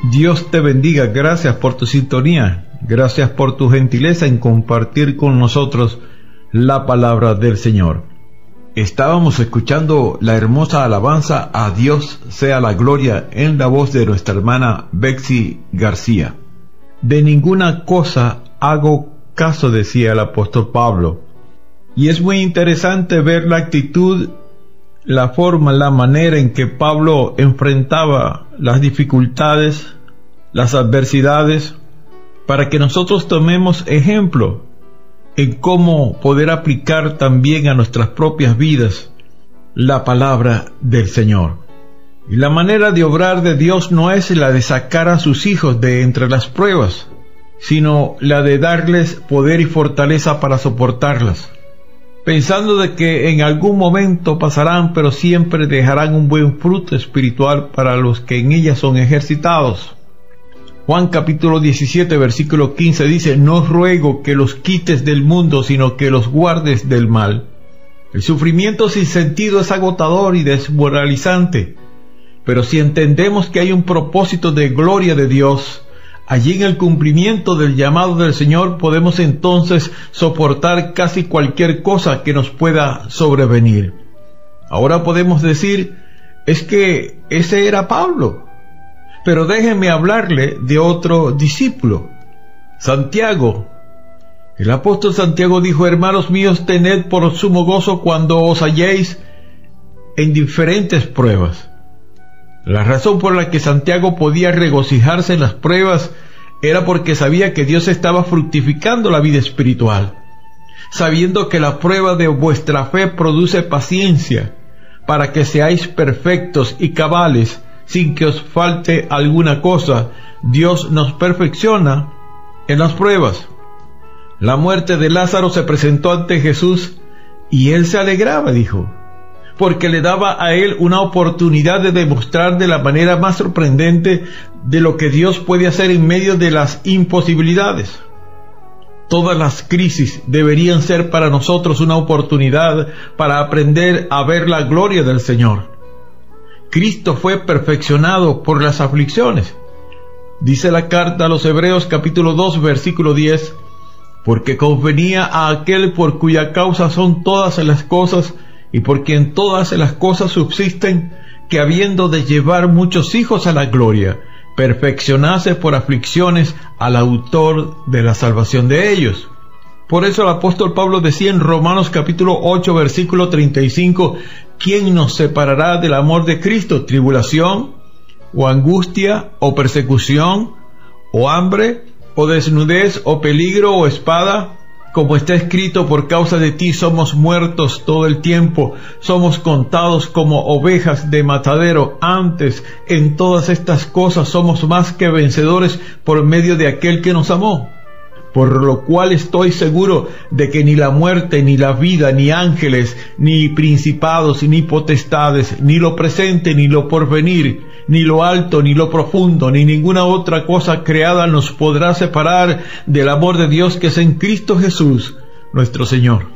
Dios te bendiga, gracias por tu sintonía, gracias por tu gentileza en compartir con nosotros la palabra del Señor. Estábamos escuchando la hermosa alabanza a Dios sea la gloria en la voz de nuestra hermana Betsy García. De ninguna cosa hago caso, decía el apóstol Pablo. Y es muy interesante ver la actitud, la forma, la manera en que Pablo enfrentaba las dificultades, las adversidades, para que nosotros tomemos ejemplo en cómo poder aplicar también a nuestras propias vidas la palabra del Señor. Y la manera de obrar de Dios no es la de sacar a sus hijos de entre las pruebas, sino la de darles poder y fortaleza para soportarlas, pensando de que en algún momento pasarán, pero siempre dejarán un buen fruto espiritual para los que en ellas son ejercitados. Juan capítulo 17 versículo 15 dice: no os ruego que los quites del mundo, sino que los guardes del mal. El sufrimiento sin sentido es agotador y desmoralizante, pero si entendemos que hay un propósito de gloria de Dios, allí en el cumplimiento del llamado del Señor, podemos entonces soportar casi cualquier cosa que nos pueda sobrevenir. Ahora podemos decir, es que ese era Pablo. Pero déjenme hablarle de otro discípulo, Santiago. El apóstol Santiago dijo: hermanos míos, tened por sumo gozo cuando os halléis en diferentes pruebas. La razón por la que Santiago podía regocijarse en las pruebas era porque sabía que Dios estaba fructificando la vida espiritual, sabiendo que la prueba de vuestra fe produce paciencia, para que seáis perfectos y cabales, sin que os falte alguna cosa. Dios nos perfecciona en las pruebas. La muerte de Lázaro se presentó ante Jesús y él se alegraba, dijo, porque le daba a él una oportunidad de demostrar de la manera más sorprendente de lo que Dios puede hacer en medio de las imposibilidades. Todas las crisis deberían ser para nosotros una oportunidad para aprender a ver la gloria del Señor. Cristo fue perfeccionado por las aflicciones. Dice la carta a los Hebreos capítulo 2 versículo 10, porque convenía a aquel por cuya causa son todas las cosas, y por quien todas las cosas subsisten, que habiendo de llevar muchos hijos a la gloria, perfeccionase por aflicciones al autor de la salvación de ellos. Por eso el apóstol Pablo decía en Romanos capítulo 8 versículo 35, ¿quién nos separará del amor de Cristo? ¿Tribulación, o angustia, o persecución, o hambre, o desnudez, o peligro, o espada? Como está escrito, por causa de ti somos muertos todo el tiempo, somos contados como ovejas de matadero. Antes, en todas estas cosas somos más que vencedores por medio de aquel que nos amó. Por lo cual estoy seguro de que ni la muerte, ni la vida, ni ángeles, ni principados, ni potestades, ni lo presente, ni lo porvenir, ni lo alto, ni lo profundo, ni ninguna otra cosa creada nos podrá separar del amor de Dios que es en Cristo Jesús, nuestro Señor.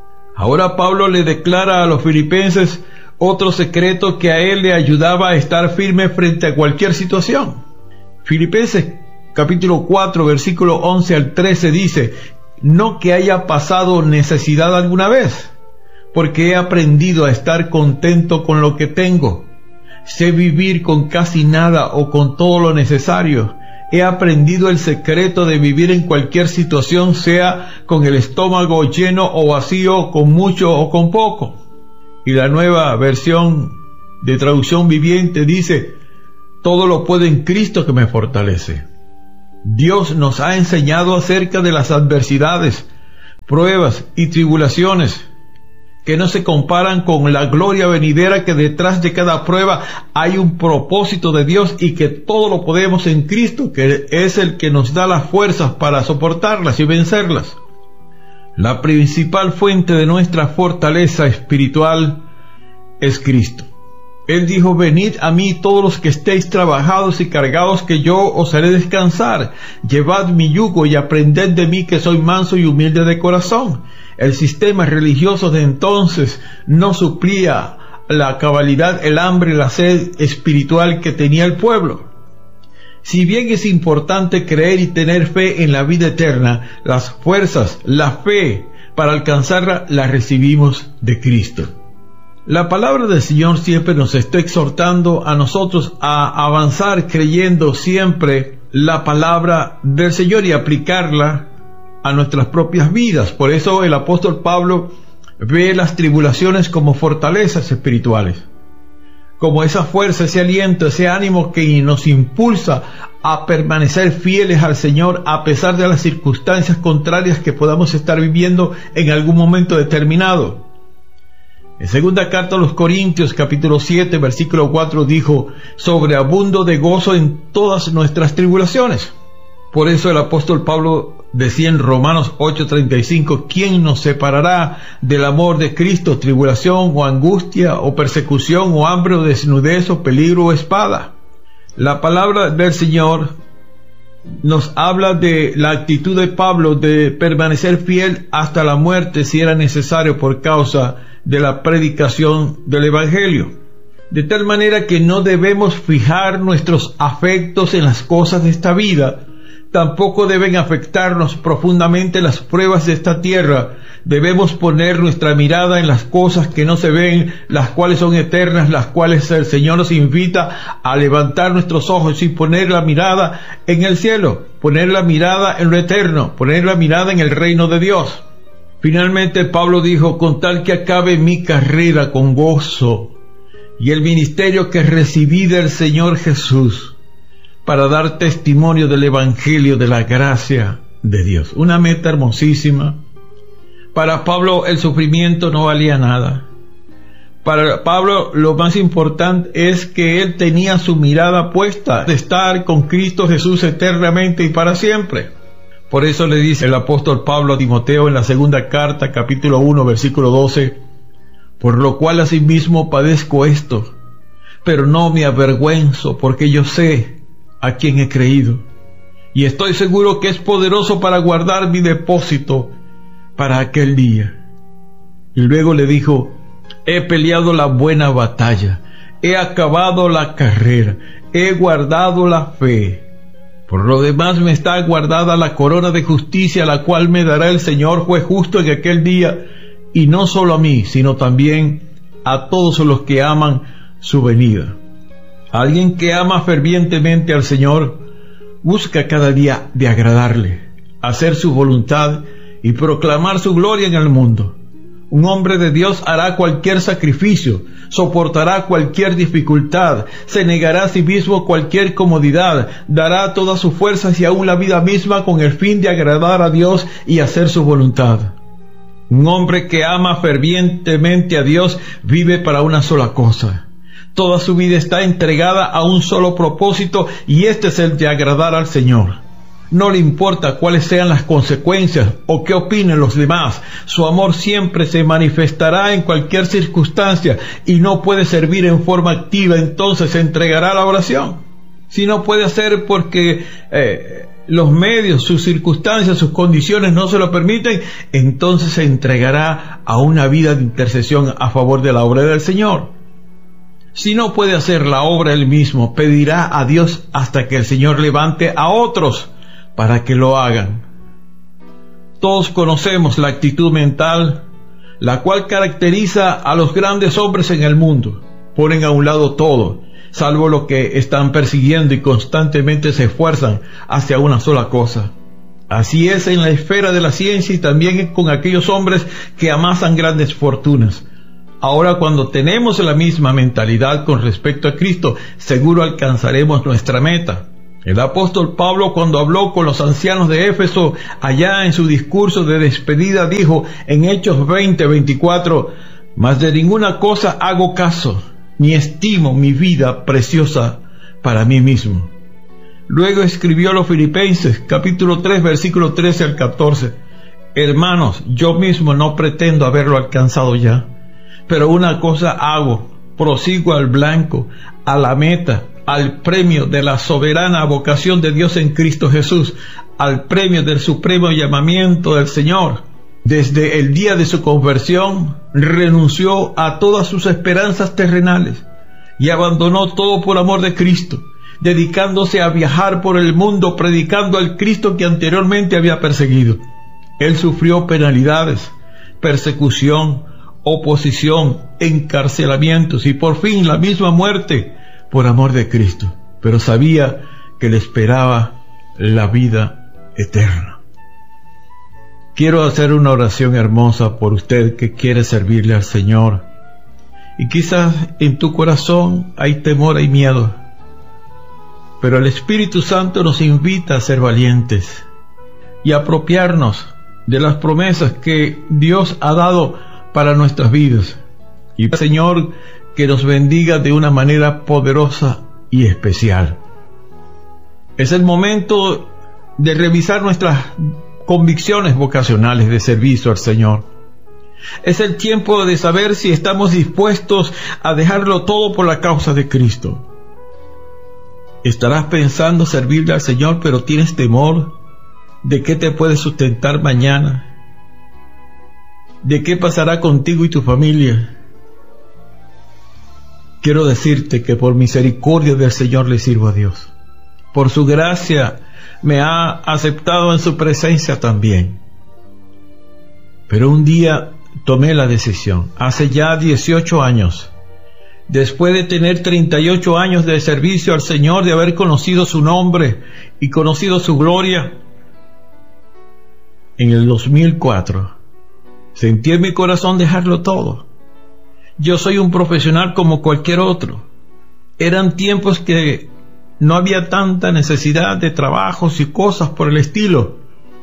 Ahora Pablo le declara a los filipenses otro secreto que a él le ayudaba a estar firme frente a cualquier situación. Filipenses capítulo 4, versículo 11 al 13 dice: no que haya pasado necesidad alguna vez, porque he aprendido a estar contento con lo que tengo. Sé vivir con casi nada o con todo lo necesario. He aprendido el secreto de vivir en cualquier situación, sea con el estómago lleno o vacío, con mucho o con poco. Y la nueva versión de traducción viviente dice: todo lo puedo en Cristo que me fortalece. Dios nos ha enseñado acerca de las adversidades, pruebas y tribulaciones, que no se comparan con la gloria venidera, que detrás de cada prueba hay un propósito de Dios y que todo lo podemos en Cristo, que es el que nos da las fuerzas para soportarlas y vencerlas. La principal fuente de nuestra fortaleza espiritual es Cristo. Él dijo: venid a mí todos los que estéis trabajados y cargados, que yo os haré descansar. Llevad mi yugo y aprended de mí, que soy manso y humilde de corazón. El sistema religioso de entonces no suplía la cabalidad, el hambre, la sed espiritual que tenía el pueblo. Si bien es importante creer y tener fe en la vida eterna, las fuerzas, la fe para alcanzarla, la recibimos de Cristo. La palabra del Señor siempre nos está exhortando a nosotros a avanzar creyendo siempre la palabra del Señor y aplicarla a nuestras propias vidas. Por eso el apóstol Pablo ve las tribulaciones como fortalezas espirituales, como esa fuerza, ese aliento, ese ánimo que nos impulsa a permanecer fieles al Señor a pesar de las circunstancias contrarias que podamos estar viviendo en algún momento determinado. En segunda carta a los Corintios, capítulo 7, versículo 4, dijo: sobreabundo de gozo en todas nuestras tribulaciones. Por eso el apóstol Pablo decía en Romanos 8:35: ¿quién nos separará del amor de Cristo? Tribulación o angustia o persecución o hambre o desnudez o peligro o espada. La palabra del Señor nos habla de la actitud de Pablo de permanecer fiel hasta la muerte si era necesario por causa de la predicación del Evangelio. De tal manera que no debemos fijar nuestros afectos en las cosas de esta vida. Tampoco deben afectarnos profundamente las pruebas de esta tierra. Debemos poner nuestra mirada en las cosas que no se ven, las cuales son eternas, las cuales el Señor nos invita a levantar nuestros ojos y poner la mirada en el cielo, poner la mirada en lo eterno, poner la mirada en el reino de Dios. Finalmente Pablo dijo: con tal que acabe mi carrera con gozo y el ministerio que recibí del Señor Jesús, para dar testimonio del Evangelio de la gracia de Dios. Una meta hermosísima. Para Pablo el sufrimiento no valía nada. Para Pablo lo más importante es que él tenía su mirada puesta de estar con Cristo Jesús eternamente y para siempre. Por eso le dice el apóstol Pablo a Timoteo en la segunda carta, capítulo 1, versículo 12: por lo cual asimismo padezco esto, pero no me avergüenzo, porque yo sé a quien he creído, y estoy seguro que es poderoso para guardar mi depósito para aquel día. Y luego le dijo: he peleado la buena batalla, he acabado la carrera, he guardado la fe. Por lo demás me está guardada la corona de justicia, la cual me dará el Señor juez justo en aquel día, y no solo a mí, sino también a todos los que aman su venida. Alguien que ama fervientemente al Señor busca cada día de agradarle, hacer su voluntad y proclamar su gloria en el mundo. Un hombre de Dios hará cualquier sacrificio, soportará cualquier dificultad, se negará a sí mismo cualquier comodidad, dará todas sus fuerzas y aún la vida misma con el fin de agradar a Dios y hacer su voluntad. Un hombre que ama fervientemente a Dios vive para una sola cosa. Toda su vida está entregada a un solo propósito, y este es el de agradar al Señor. No le importa cuáles sean las consecuencias o qué opinen los demás. Su amor siempre se manifestará en cualquier circunstancia, y no puede servir en forma activa, entonces se entregará a la oración. Si no puede hacer porque los medios, sus circunstancias, sus condiciones no se lo permiten, entonces se entregará a una vida de intercesión a favor de la obra del Señor. Si no puede hacer la obra él mismo, pedirá a Dios hasta que el Señor levante a otros para que lo hagan. Todos conocemos la actitud mental, la cual caracteriza a los grandes hombres en el mundo. Ponen a un lado todo, salvo lo que están persiguiendo, y constantemente se esfuerzan hacia una sola cosa. Así es en la esfera de la ciencia y también con aquellos hombres que amasan grandes fortunas. Ahora, cuando tenemos la misma mentalidad con respecto a Cristo, seguro alcanzaremos nuestra meta. El apóstol Pablo, cuando habló con los ancianos de Éfeso, allá en su discurso de despedida, dijo en Hechos 20:24: mas de ninguna cosa hago caso, ni estimo mi vida preciosa para mí mismo. Luego escribió a los Filipenses, capítulo 3, versículo 13 al 14: hermanos, yo mismo no pretendo haberlo alcanzado ya, pero una cosa hago, prosigo al blanco, a la meta, al premio de la soberana vocación de Dios en Cristo Jesús, al premio del supremo llamamiento del Señor. Desde el día de su conversión, renunció a todas sus esperanzas terrenales y abandonó todo por amor de Cristo. dedicándose a viajar por el mundo predicando al Cristo que anteriormente había perseguido. Él sufrió penalidades, persecución, oposición, encarcelamientos y por fin la misma muerte por amor de Cristo, pero sabía que le esperaba la vida eterna. Quiero hacer una oración hermosa por usted que quiere servirle al Señor y quizás en tu corazón hay temor y miedo, pero el Espíritu Santo nos invita a ser valientes y a apropiarnos de las promesas que Dios ha dado para nuestras vidas. Y el Señor que nos bendiga de una manera poderosa y especial. Es el momento de revisar nuestras convicciones vocacionales de servicio al Señor. Es el tiempo de saber si estamos dispuestos a dejarlo todo por la causa de Cristo. Estarás pensando servirle al Señor, pero tienes temor de qué te puede sustentar mañana, de qué pasará contigo y tu familia. Quiero decirte que por misericordia del Señor le sirvo a Dios. Por su gracia me ha aceptado en su presencia también. Pero un día tomé la decisión, hace ya 18 años, después de tener 38 años de servicio al Señor, de haber conocido su nombre y conocido su gloria, en el 2004, sentí en mi corazón dejarlo todo. Yo soy un profesional como cualquier otro. Eran tiempos que no había tanta necesidad de trabajos y cosas por el estilo.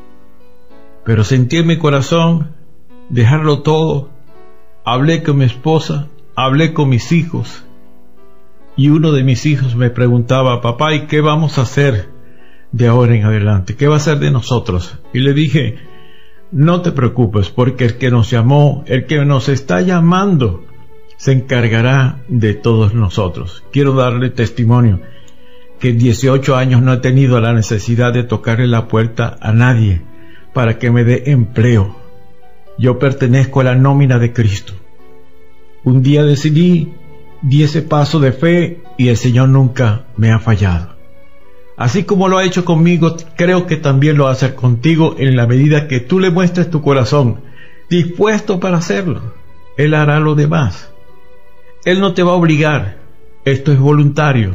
Pero sentí en mi corazón dejarlo todo. Hablé con mi esposa, hablé con mis hijos. Y uno de mis hijos me preguntaba: papá, ¿y qué vamos a hacer de ahora en adelante? ¿Qué va a ser de nosotros? Y le dije: no te preocupes, porque el que nos llamó, el que nos está llamando, se encargará de todos nosotros. Quiero darle testimonio que en 18 años no he tenido la necesidad de tocarle la puerta a nadie para que me dé empleo. Yo pertenezco a la nómina de Cristo. Un día decidí, di ese paso de fe y el Señor nunca me ha fallado. Así como lo ha hecho conmigo, creo que también lo va a hacer contigo en la medida que tú le muestres tu corazón dispuesto para hacerlo. Él hará lo demás. Él no te va a obligar, esto es voluntario.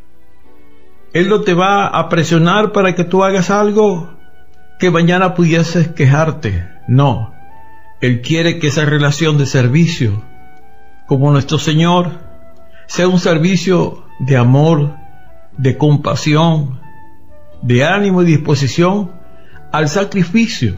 Él no te va a presionar para que tú hagas algo que mañana pudieses quejarte. No, Él quiere que esa relación de servicio, como nuestro Señor, sea un servicio de amor, de compasión, de ánimo y disposición al sacrificio.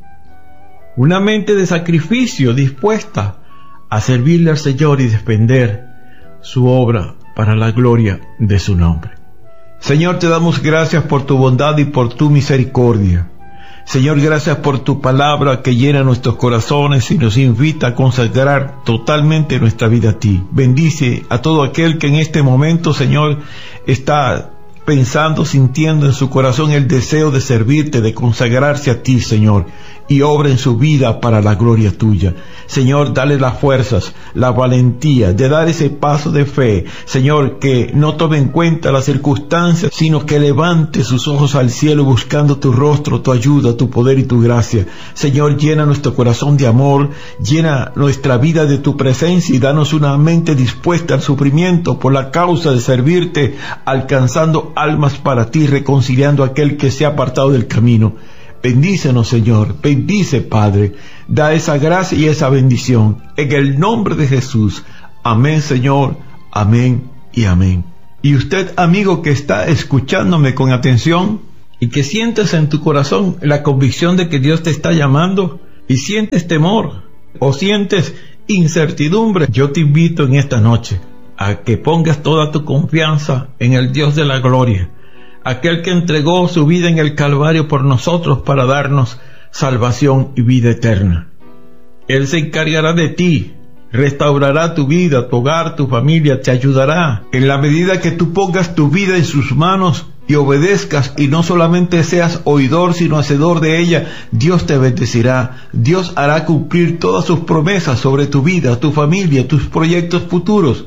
Una mente de sacrificio dispuesta a servirle al Señor y defender su obra para la gloria de su nombre. Señor, te damos gracias por tu bondad y por tu misericordia. Señor, gracias por tu palabra que llena nuestros corazones y nos invita a consagrar totalmente nuestra vida a ti. Bendice a todo aquel que en este momento, Señor, está pensando, sintiendo en su corazón el deseo de servirte, de consagrarse a ti, Señor, y obra en su vida para la gloria tuya. Señor, dale las fuerzas, la valentía de dar ese paso de fe. Señor, que no tome en cuenta las circunstancias, sino que levante sus ojos al cielo buscando tu rostro, tu ayuda, tu poder y tu gracia. Señor, llena nuestro corazón de amor, llena nuestra vida de tu presencia y danos una mente dispuesta al sufrimiento por la causa de servirte, alcanzando almas para ti, reconciliando a aquel que se ha apartado del camino. Bendícenos, Señor, bendice, Padre, da esa gracia y esa bendición, en el nombre de Jesús. Amén, Señor, amén y amén. Y usted, amigo, que está escuchándome con atención y que sientes en tu corazón la convicción de que Dios te está llamando y sientes temor o sientes incertidumbre, yo te invito en esta noche a que pongas toda tu confianza en el Dios de la gloria, aquel que entregó su vida en el Calvario por nosotros para darnos salvación y vida eterna. Él se encargará de ti, restaurará tu vida, tu hogar, tu familia, te ayudará. En la medida que tú pongas tu vida en sus manos y obedezcas, y no solamente seas oidor, sino hacedor de ella, Dios te bendecirá. Dios hará cumplir todas sus promesas sobre tu vida, tu familia, tus proyectos futuros,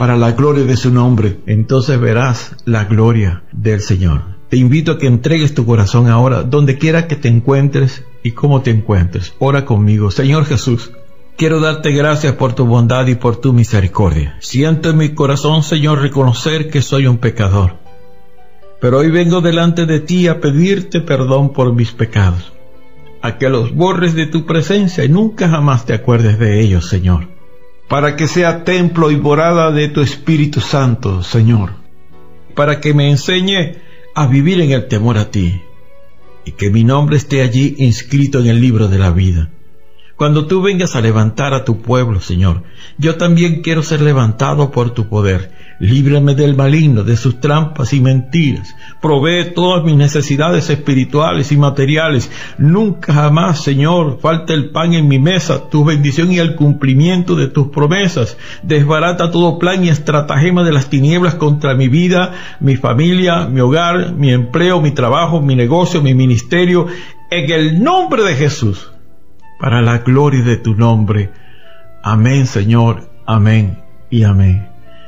para la gloria de su nombre. Entonces verás la gloria del Señor. Te invito a que entregues tu corazón ahora, donde quiera que te encuentres y cómo te encuentres. Ora conmigo. Señor Jesús, quiero darte gracias por tu bondad y por tu misericordia. Siento en mi corazón, Señor, reconocer que soy un pecador. Pero hoy vengo delante de ti a pedirte perdón por mis pecados, a que los borres de tu presencia y nunca jamás te acuerdes de ellos, Señor, para que sea templo y morada de tu Espíritu Santo, Señor, para que me enseñe a vivir en el temor a ti, y que mi nombre esté allí inscrito en el libro de la vida. Cuando tú vengas a levantar a tu pueblo, Señor, yo también quiero ser levantado por tu poder. Líbrame del maligno, de sus trampas y mentiras. Provee todas mis necesidades espirituales y materiales. Nunca jamás, Señor, falte el pan en mi mesa, tu bendición y el cumplimiento de tus promesas. Desbarata todo plan y estratagema de las tinieblas contra mi vida, mi familia, mi hogar, mi empleo, mi trabajo, mi negocio, mi ministerio. En el nombre de Jesús, para la gloria de tu nombre. Amén, Señor. Amén y amén.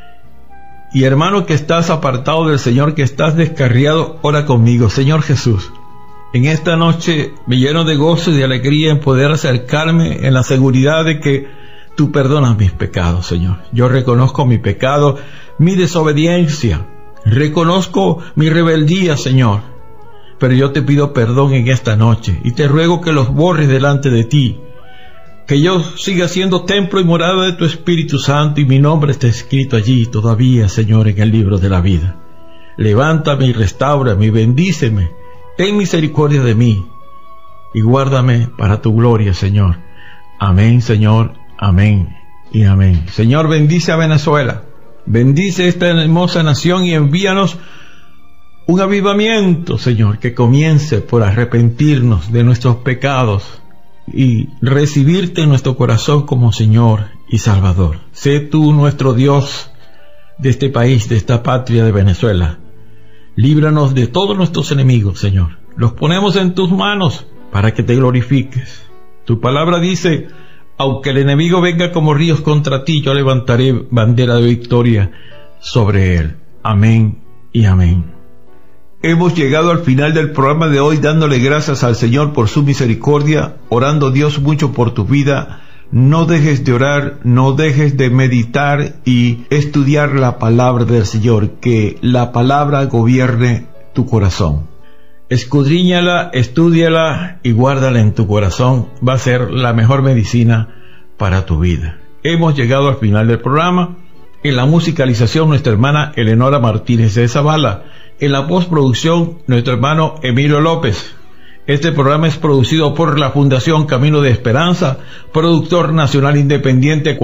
Y hermano que estás apartado del Señor, que estás descarriado, ora conmigo. Señor Jesús, en esta noche me lleno de gozo y de alegría en poder acercarme en la seguridad de que tú perdonas mis pecados, Señor. Yo reconozco mi pecado, mi desobediencia, reconozco mi rebeldía, Señor. Pero yo te pido perdón en esta noche y te ruego que los borres delante de ti, que yo siga siendo templo y morada de tu Espíritu Santo y mi nombre esté escrito allí todavía, Señor, en el libro de la vida. Levántame y restáurame y bendíceme, ten misericordia de mí y guárdame para tu gloria, Señor. Amén, Señor, amén y amén. Señor, bendice a Venezuela, bendice esta hermosa nación y envíanos un avivamiento, Señor, que comience por arrepentirnos de nuestros pecados y recibirte en nuestro corazón como Señor y Salvador. Sé tú nuestro Dios de este país, de esta patria de Venezuela. Líbranos de todos nuestros enemigos, Señor. Los ponemos en tus manos para que te glorifiques. Tu palabra dice: aunque el enemigo venga como ríos contra ti, yo levantaré bandera de victoria sobre él. Amén y amén. Hemos llegado al final del programa de hoy, dándole gracias al Señor por su misericordia, orando Dios mucho por tu vida. No dejes de orar, no dejes de meditar y estudiar la palabra del Señor, que la palabra gobierne tu corazón. Escudriñala, estúdiala y guárdala en tu corazón. Va a ser la mejor medicina para tu vida. Hemos llegado al final del programa. En la musicalización, nuestra hermana Eleonora Martínez de Zavala. En la postproducción, nuestro hermano Emilio López. Este programa es producido por la Fundación Camino de Esperanza, productor nacional independiente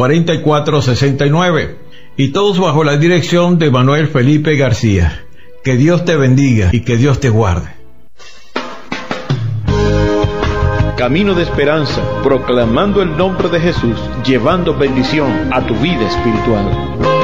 4469, y todos bajo la dirección de Manuel Felipe García. Que Dios te bendiga y que Dios te guarde. Camino de Esperanza, proclamando el nombre de Jesús, llevando bendición a tu vida espiritual.